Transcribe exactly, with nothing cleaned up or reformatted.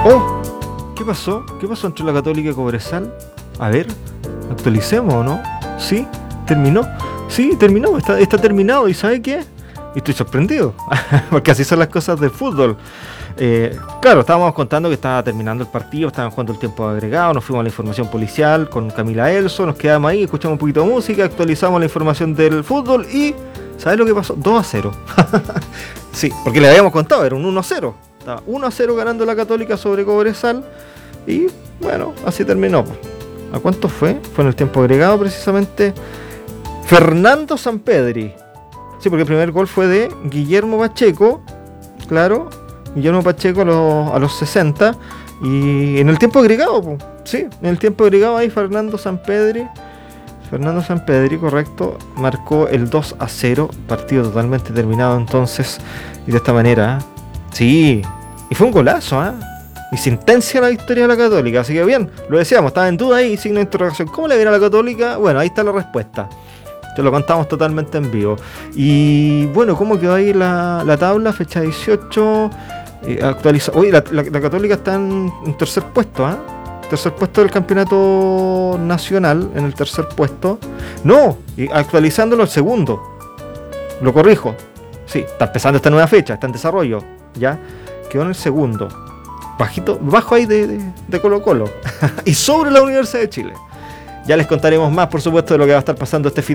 ¡Oh! ¿Qué pasó? ¿Qué pasó entre la Católica y Cobresal? A ver, actualicemos, ¿o no? ¿Sí? ¿Terminó? Sí, terminó, está, está terminado. ¿Y sabe qué? Y estoy sorprendido, porque así son las cosas del fútbol. Eh, claro, estábamos contando que estaba terminando el partido, estaban jugando el tiempo agregado, nos fuimos a la información policial con Camila Elso, nos quedamos ahí, escuchamos un poquito de música, actualizamos la información del fútbol y ¿sabes lo que pasó? dos a cero. Sí, porque le habíamos contado, era un uno a cero. Estaba uno a cero ganando la Católica sobre Cobresal y bueno, así terminó. ¿A cuánto fue? Fue en el tiempo agregado precisamente. Fernando Sampedri. Sí, porque el primer gol fue de Guillermo Pacheco, claro, Guillermo Pacheco a los, a los sesenta. Y en el tiempo agregado, pues, sí, en el tiempo agregado ahí Fernando Sampedri, Fernando Sampedri, correcto, marcó el dos a cero, partido totalmente terminado entonces, y de esta manera, sí, y fue un golazo, ¿eh? Y sentencia la victoria de la Católica, así que bien, lo decíamos, estaba en duda ahí, signo de interrogación, ¿cómo le viene a la Católica? Bueno, ahí está la respuesta. Te lo contamos totalmente en vivo. Y bueno, ¿cómo quedó ahí la, la tabla? Fecha dieciocho. Eh, actualiza. Oye, la, la, la Católica está en, en tercer puesto, ¿eh? Tercer puesto del campeonato nacional. En el tercer puesto. No, y actualizándolo el segundo. Lo corrijo. Sí, está empezando esta nueva fecha, está en desarrollo. Ya. Quedó en el segundo. Bajito, bajo ahí de, de, de Colo Colo. Y sobre la Universidad de Chile. Ya les contaremos más, por supuesto, de lo que va a estar pasando este fin